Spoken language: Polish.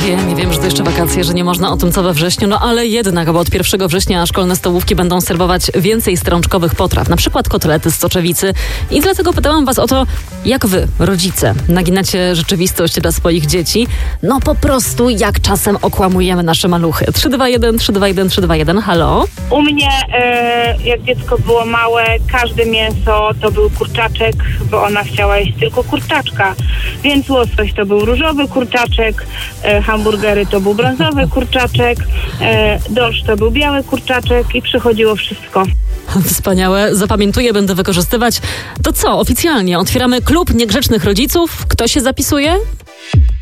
Wiem, że to jeszcze wakacje, że nie można o tym co we wrześniu, no ale jednak, bo od 1 września szkolne stołówki będą serwować więcej strączkowych potraw, na przykład kotlety z soczewicy. I dlatego pytałam was o to, jak wy, rodzice, naginacie rzeczywistość dla swoich dzieci. No po prostu jak czasem okłamujemy nasze maluchy. 321 321 321, halo? U mnie, jak dziecko było małe, każde mięso to był kurczaczek, bo ona chciała jeść tylko kurczaczka. Więc łosoś to był różowy kurczaczek, hamburgery to był brązowy kurczaczek, dorsz to był biały kurczaczek i przychodziło wszystko. Wspaniałe, zapamiętuję, będę wykorzystywać. To co, oficjalnie otwieramy klub niegrzecznych rodziców? Kto się zapisuje?